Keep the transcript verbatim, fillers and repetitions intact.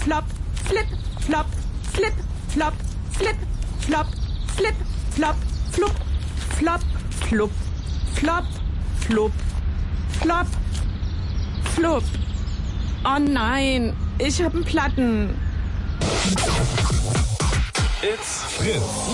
flop, flip, flop, flip, flop, flip, flop, flip, flop, flup, flop, flup, flop, flup, flop, flup. Oh nein, ich hab einen Platten. It's Fritz.